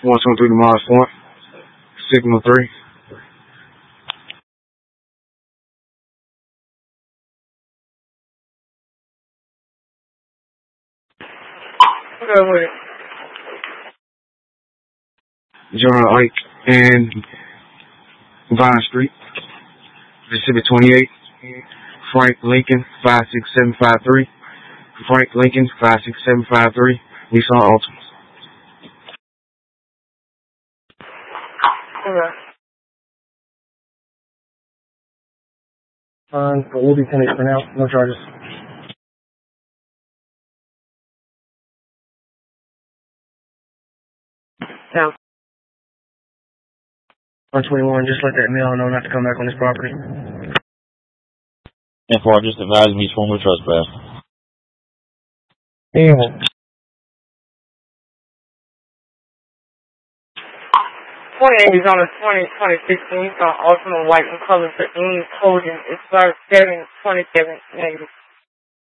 123 to Mars Point. Signal 3. Go with it. John Ike and Vine Street. Mississippi 28. Frank Lincoln 56753. Frank Lincoln 56753. Nissan Altima. Okay. But we'll be finished for now. No charges. Yeah. 121, just let that male know not to come back on this property. And 4, just advise me formal trespass. Evil. 28 is on the 2016 on Ultimate White and Color for English Holding. It's 7/27 negative.